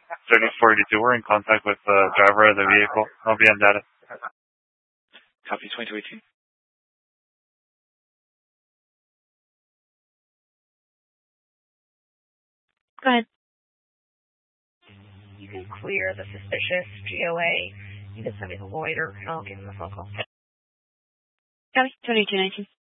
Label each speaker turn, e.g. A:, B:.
A: 3042, we're in contact with the driver of the vehicle. I'll be on data.
B: Copy 2218.
C: Go ahead.
D: You can clear the suspicious GOA. You can send me the loiter, and I'll give him a phone call.
C: Copy 2219.